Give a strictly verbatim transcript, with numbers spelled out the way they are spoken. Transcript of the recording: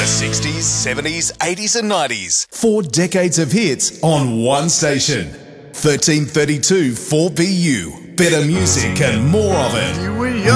sixties, seventies, eighties and nineties. Four decades of hits on one station. thirteen thirty-two four B U. Better music and more of it.